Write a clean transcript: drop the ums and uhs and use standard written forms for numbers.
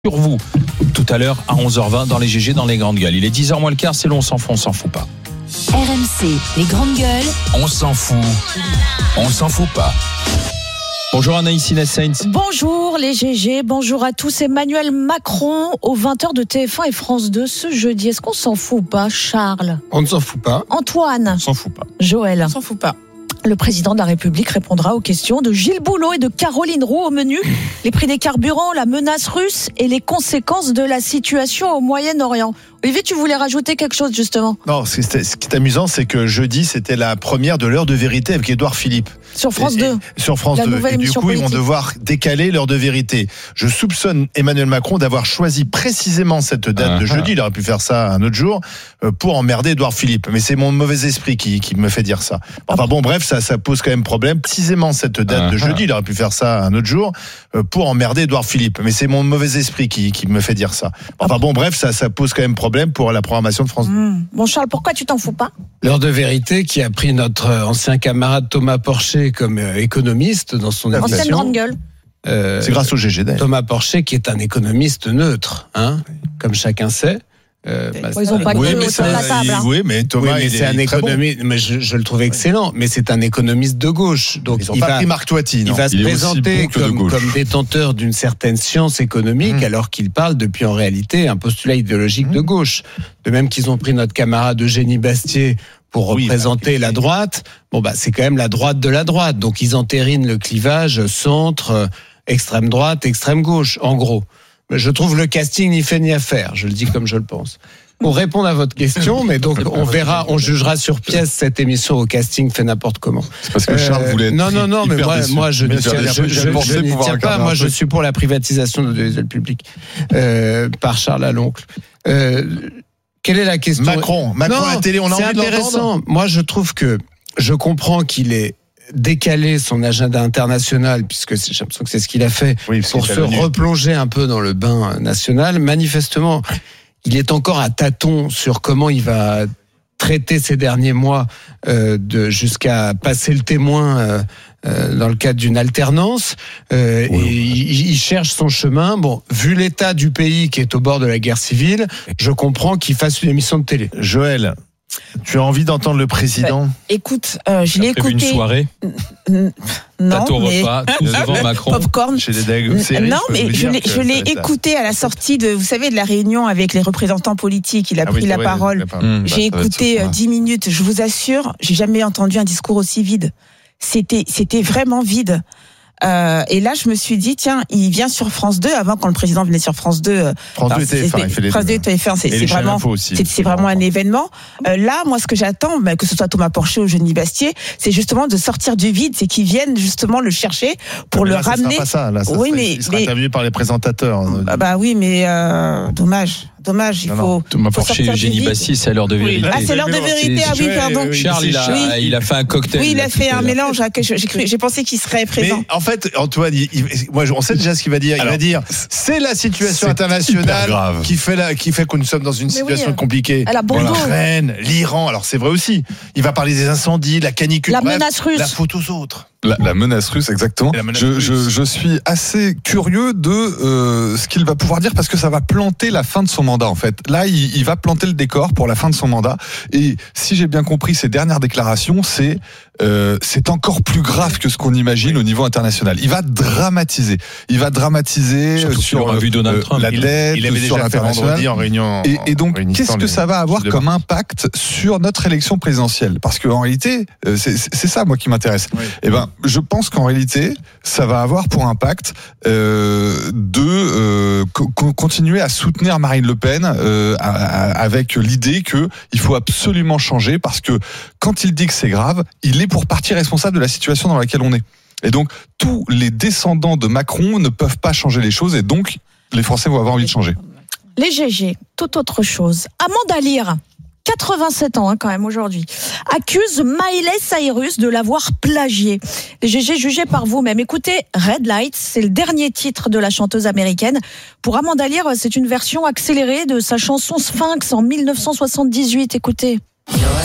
sur vous tout à l'heure à 11h20 dans les GG, dans les grandes gueules. Il est 10h moins le quart, c'est long, on s'en fout pas. RMC, les grandes gueules. On s'en fout pas. Bonjour Anaïs Sainz. Bonjour les GG, bonjour à tous. Emmanuel Macron aux 20h de TF1 et France 2 ce jeudi. Est-ce qu'on s'en fout pas, Charles? On ne s'en fout pas. Antoine? On s'en fout pas. Joël? On s'en fout pas. Le président de la République répondra aux questions de Gilles Boulot et de Caroline Roux au menu. Les prix des carburants, la menace russe et les conséquences de la situation au Moyen-Orient. Olivier, tu voulais rajouter quelque chose justement? Non, ce qui est amusant, c'est que jeudi, c'était la première de l'heure de vérité avec Édouard Philippe. Sur France 2. Sur France 2. Et du coup, ils vont devoir décaler l'heure de vérité. Je soupçonne Emmanuel Macron d'avoir choisi précisément cette date de jeudi. Il aurait pu faire ça un autre jour pour emmerder Édouard Philippe. Mais c'est mon mauvais esprit qui me fait dire ça. Enfin bon, bref, ça pose quand même problème. Précisément cette date de jeudi, il aurait pu faire ça un autre jour pour emmerder Édouard Philippe. Mais c'est mon mauvais esprit qui me fait dire ça. Enfin bon, bref, ça pose quand même problème pour la programmation de France 2. Bon Charles, pourquoi tu t'en fous pas? L'heure de vérité qui a pris notre ancien camarade Thomas Porcher comme économiste dans son émission. Ancienne grande gueule. C'est grâce au GG d'ailleurs. Thomas Porcher qui est un économiste neutre, comme chacun sait. Ils ont pas oui, que mais sur la table. oui, mais Thomas, mais c'est un économiste. Mais je le trouve excellent. Mais c'est un économiste de gauche. Donc ils ont pas pris Marc Toiti. Il va se présenter comme détenteur d'une certaine science économique, alors qu'il parle depuis en réalité un postulat idéologique de gauche. De même qu'ils ont pris notre camarade Eugénie Bastier pour représenter la droite. Bon c'est quand même la droite de la droite. Donc ils entérinent le clivage centre, extrême droite, extrême gauche, en gros. Je trouve le casting ni fait ni à faire, je le dis comme je le pense. Pour répondre à votre question, mais donc on verra, on jugera sur pièce cette émission au casting fait n'importe comment. C'est parce que Charles voulait être non, mais moi je n'y tiens pas. Moi je suis pour la privatisation de l'audiovisuel public par Charles Aloncle. Quelle est la question? Macron à la télé, on a envie de l'entendre. C'est intéressant. Moi je trouve que je comprends qu'il est décaler son agenda international, puisque j'ai l'impression que c'est ce qu'il a fait, pour se replonger un peu dans le bain national. Manifestement, il est encore à tâtons sur comment il va traiter ces derniers mois jusqu'à passer le témoin dans le cadre d'une alternance. Et il cherche son chemin. Bon, vu l'état du pays qui est au bord de la guerre civile, je comprends qu'il fasse une émission de télé. Joël, tu as envie d'entendre le président? Écoute, je l'ai écouté. Une soirée? Non, mais repas, tous devant Macron. Popcorn. Chez les Dagues. Non, mais je l'ai écouté à la sortie de la réunion avec les représentants politiques. Il a pris la parole. J'ai écouté 10 minutes. Je vous assure, j'ai jamais entendu un discours aussi vide. C'était vraiment vide. Et là, je me suis dit, tiens, il vient sur France 2 avant quand le président venait sur France 2. France 2 TF1, il fait les France 2 TF1, c'est vraiment un événement. Là, moi, ce que j'attends, que ce soit Thomas Porcher ou Eugénie Bastier, c'est justement de sortir du vide, c'est qu'ils viennent justement le chercher pour le ramener. Ça sera pas ça, là. Il sera interviewé par les présentateurs. Oui, mais dommage. Il faut. Thomas Porcher et Eugénie Bastier, c'est à l'heure de vérité. C'est l'heure de vérité. Ah oui, pardon. Charles, il a fait un cocktail. Oui, il a fait un mélange. J'ai pensé qu'il serait présent. Mais en fait, Antoine, on sait déjà ce qu'il va dire. Il va dire, c'est la situation internationale qui fait que nous sommes dans une situation compliquée. L'Ukraine, l'Iran. Alors c'est vrai aussi. Il va parler des incendies, la canicule. La menace russe. La faute aux autres. La menace russe, exactement. Je suis assez curieux de ce qu'il va pouvoir dire parce que ça va planter la fin de son mandat en fait. Là, il va planter le décor pour la fin de son mandat. Et si j'ai bien compris ses dernières déclarations, c'est encore plus grave que ce qu'on imagine au niveau international. Il va dramatiser. Sur Donald Trump. La dette, il avait sur déjà fait vendredi en réunion. Et donc, qu'est-ce que ça va avoir comme impact sur notre élection présidentielle? Parce qu'en réalité, c'est ça moi qui m'intéresse. Eh ben, je pense qu'en réalité, ça va avoir pour impact de continuer à soutenir Marine Le Pen avec l'idée que il faut absolument changer parce que quand il dit que c'est grave, il est pour partie responsable de la situation dans laquelle on est. Et donc, tous les descendants de Macron ne peuvent pas changer les choses et donc, les Français vont avoir envie de changer. Les GG, toute autre chose. Amanda Lear, 87 ans quand même aujourd'hui, accuse Miley Cyrus de l'avoir plagié. Les GG, jugez par vous-même. Écoutez, Red Lights, c'est le dernier titre de la chanteuse américaine. Pour Amanda Lear, c'est une version accélérée de sa chanson Sphinx en 1978. Écoutez.